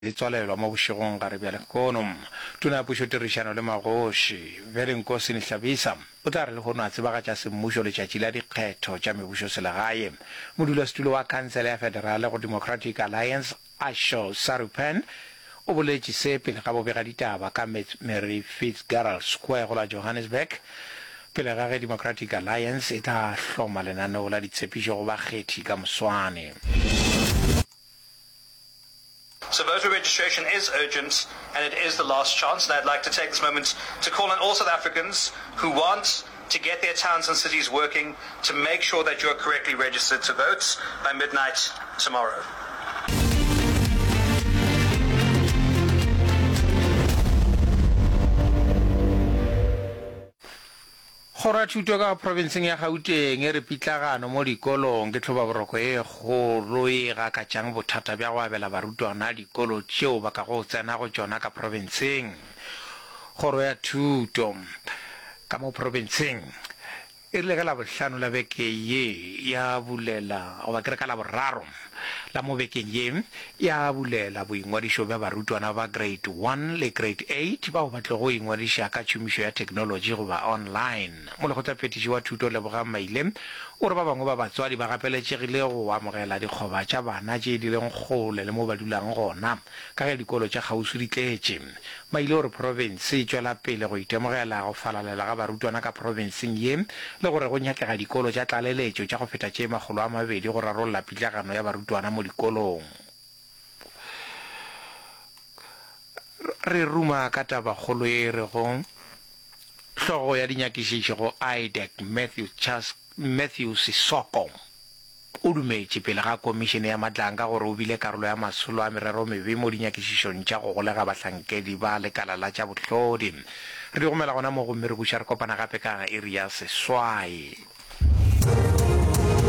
le tswalelwa mo bošegong gare bja lekonom tona pušo tirišano le magoši Nkosi Nihlabisa o tla re le gono a tsebagatša semmušo letšatši la dikgetho tša mebušo selegae modulasetulo wa khansele ya federale go Democratic Alliance Asho Sarupan o boletše se pele ga bobega ditaba ka Mary Fitzgerald Square go la Johannesburg pele ga Democratic Alliance e tla hloma lenaneo la ditshepetšo go bakgethi ka moswane. So voter registration is urgent and it is the last chance, and I'd like to take this moment to call on all South Africans who want to get their towns and cities working to make sure that you are correctly registered to vote by midnight tomorrow. Gora thuto ka provinceng ya Gauteng e re pitlagano mo dikolong ke tlhoba boroko e kgolo e ga ka tšang bothata bja go abela barutwana dikolo tšeo ba ka go tsena go tšona ka provinceng. Kgoro ya thuto ka mo provinceng e rile ka la bohlano la beke ye ya bulela o ba kere ka la boraro la mo bekeng ye ya bulela boingwadišo bja barutwana ba grade 1 le grade 8 ba go batle go ingwadiša ka tšhomišo ya technology go ba online. Molekgotlaphethiši wa thuto Lebogang Maile o re ba bangwe ba batswadi ba gapeletšegile go amogela dikgoba tša bana tše di leng kgole le mo ba dulang gona ka ge dikolo tša kgauswi di tletše. Maile o re province e tšwela pele go itemogela go falalela ga barutwana ka provinceng ye le gore go nyakega dikolo tša tlaleletšo tša go feta tše 200 go rarolola pitlagano ya barutwana mo dikolong. Re ruma ka tabakgolo e re go hlogo ya dinyakišišo go IDEC Matthew Sisoko o dumetše pele ga komišene ya Matlanka gore o bile karolo ya masolo a merero mebe mo dinyakišišong tša go golega bahlankedi ba lekala la tša bohlodi. Re di gomela gona mo gomme re buša re kopana gape ka area seswai.